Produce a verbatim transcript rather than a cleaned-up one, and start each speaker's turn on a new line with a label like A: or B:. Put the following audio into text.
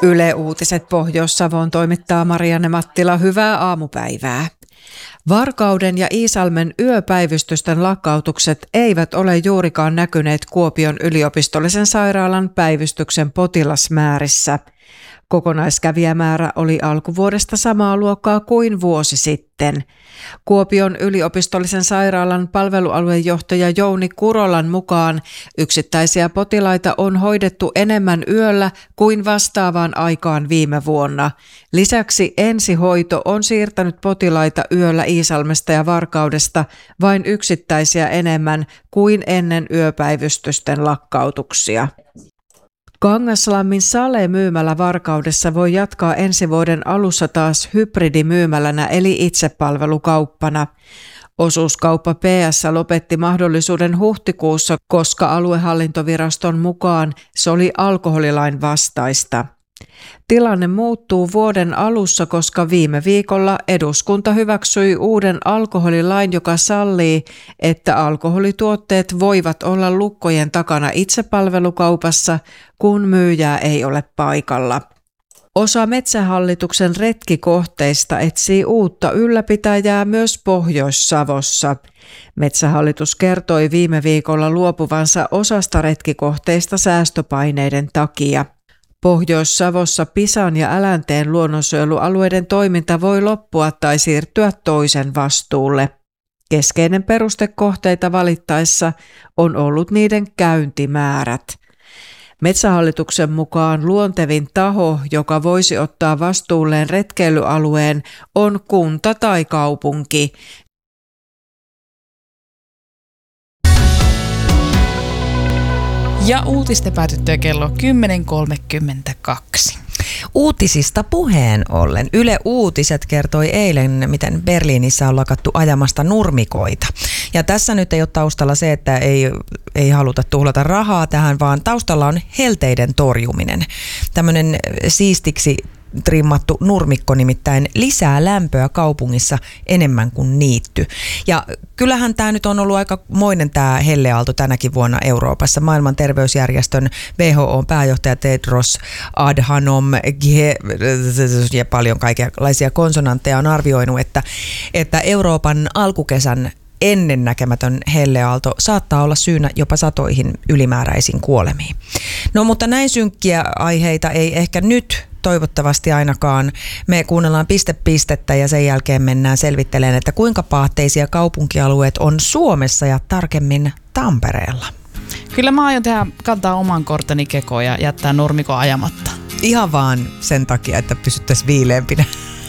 A: Yle Uutiset Pohjois-Savon toimittaa Marianne Mattila. Hyvää aamupäivää. Varkauden ja Iisalmen yöpäivystysten lakkautukset eivät ole juurikaan näkyneet Kuopion yliopistollisen sairaalan päivystyksen potilasmäärissä. Kokonaiskävijämäärä oli alkuvuodesta samaa luokkaa kuin vuosi sitten. Kuopion yliopistollisen sairaalan palvelualuejohtaja Jouni Kurolan mukaan yksittäisiä potilaita on hoidettu enemmän yöllä kuin vastaavaan aikaan viime vuonna. Lisäksi ensihoito on siirtänyt potilaita yöllä Iisalmesta ja Varkaudesta vain yksittäisiä enemmän kuin ennen yöpäivystysten lakkautuksia. Kangaslammin Sale-myymälä Varkaudessa voi jatkaa ensi vuoden alussa taas hybridimyymälänä eli itsepalvelukauppana. Osuuskauppa P S lopetti mahdollisuuden huhtikuussa, koska aluehallintoviraston mukaan se oli alkoholilain vastaista. Tilanne muuttuu vuoden alussa, koska viime viikolla eduskunta hyväksyi uuden alkoholilain, joka sallii, että alkoholituotteet voivat olla lukkojen takana itsepalvelukaupassa, kun myyjää ei ole paikalla. Osa Metsähallituksen retkikohteista etsii uutta ylläpitäjää myös Pohjois-Savossa. Metsähallitus kertoi viime viikolla luopuvansa osasta retkikohteista säästöpaineiden takia. Pohjois-Savossa Pisan ja Älänteen luonnonsuojelualueiden toiminta voi loppua tai siirtyä toisen vastuulle. Keskeinen peruste kohteita valittaessa on ollut niiden käyntimäärät. Metsähallituksen mukaan luontevin taho, joka voisi ottaa vastuulleen retkeilyalueen, on kunta tai kaupunki.
B: Ja uutisten päätyttyä kello kymmenen kolmekymmentäkaksi.
C: Uutisista puheen ollen. Yle Uutiset kertoi eilen, miten Berliinissä on lakattu ajamasta nurmikoita. Ja tässä nyt ei ole taustalla se, että ei, ei haluta tuhlata rahaa tähän, vaan taustalla on helteiden torjuminen. Tämmöinen siistiksi trimmattu nurmikko nimittäin lisää lämpöä kaupungissa enemmän kuin niitty. Ja kyllähän tämä nyt on ollut aika moinen tämä helleaalto tänäkin vuonna Euroopassa. Maailman terveysjärjestön W H O:n pääjohtaja Tedros Adhanom Ghebreyesus ja paljon kaikenlaisia konsonantteja on arvioinut, että, että Euroopan alkukesän ennennäkemätön helleaalto saattaa olla syynä jopa satoihin ylimääräisiin kuolemiin. No mutta näin synkkiä aiheita ei ehkä nyt toivottavasti ainakaan. Me kuunnellaan piste pistettä ja sen jälkeen mennään selvittelemään, että kuinka paatteisia kaupunkialueet on Suomessa ja tarkemmin Tampereella.
B: Kyllä mä aion tehdä, kantaa oman korteni kekoon ja jättää nurmikon ajamatta.
C: Ihan vaan sen takia, että pysyttäisiin viileämpinä.